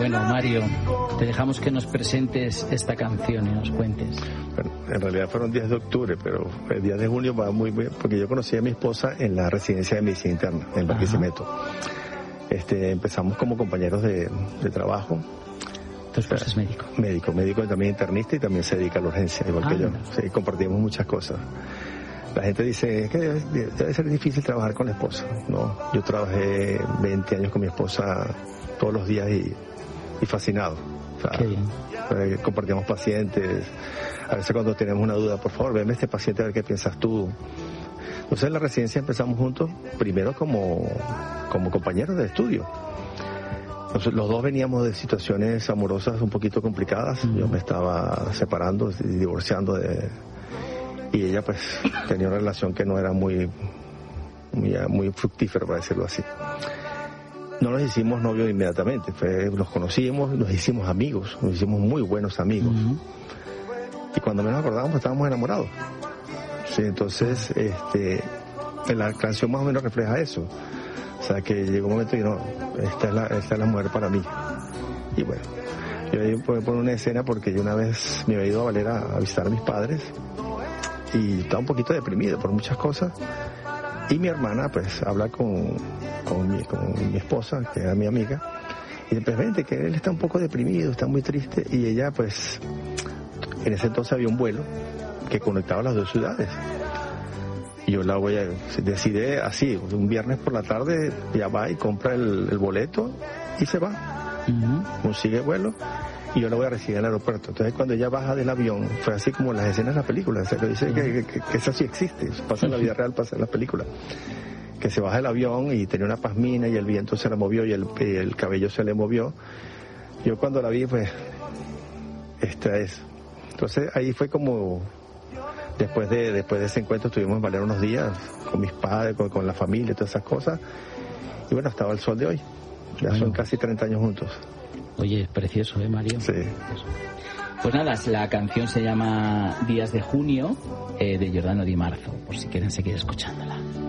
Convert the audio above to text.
Bueno, Mario, te dejamos que nos presentes esta canción y nos cuentes. Bueno, en realidad fueron 10 de octubre, pero el 10 de junio va muy bien, porque yo conocí a mi esposa en la residencia de medicina interna, en Barquisimeto. Empezamos como compañeros de trabajo. ¿Tu esposa es médico? Médico y también internista, y también se dedica a la urgencia, igual que yo. Sí, compartimos muchas cosas. La gente dice que debe ser difícil trabajar con la esposa. No, yo trabajé 20 años con mi esposa todos los días y fascinado. O sea, qué bien. Compartíamos pacientes. A veces cuando tenemos una duda, por favor, veme este paciente a ver qué piensas tú. Entonces en la residencia empezamos juntos, primero como compañeros de estudio. Entonces, los dos veníamos de situaciones amorosas un poquito complicadas. Yo me estaba separando y divorciando y ella pues tenía una relación que no era muy fructífera, para decirlo así. No nos hicimos novios inmediatamente, nos conocimos, nos hicimos amigos, nos hicimos muy buenos amigos. Y cuando menos acordábamos estábamos enamorados. Sí, entonces la canción más o menos refleja eso. O sea, que llegó un momento y no, esta es la mujer para mí. Y bueno, yo ahí puedo poner una escena porque yo una vez me había ido a Valera a visitar a mis padres y estaba un poquito deprimido por muchas cosas. Y mi hermana pues habla con mi esposa, que era mi amiga, y pues vente, que él está un poco deprimido, está muy triste. Y ella pues, en ese entonces había un vuelo que conectaba las dos ciudades. Y yo decide así, un viernes por la tarde ya va y compra el boleto y se va. Consigue vuelo y yo la voy a recibir en el aeropuerto. Entonces cuando ella baja del avión, fue así como las escenas de la película. O sea, que dice que eso sí existe, eso pasa en la vida real, pasa en la película. Que se baja del avión y tenía una pasmina y el viento se la movió y el cabello se le movió. Yo cuando la vi, pues, esta es. Entonces ahí fue como... Después de ese encuentro estuvimos en Valera unos días con mis padres, con la familia, todas esas cosas. Y bueno, estaba el sol de hoy. Ya son casi 30 años juntos. Oye, precioso, Mario? Sí. Pues nada, la canción se llama Días de Junio, de Giordano Di Marzo, por si quieren seguir escuchándola.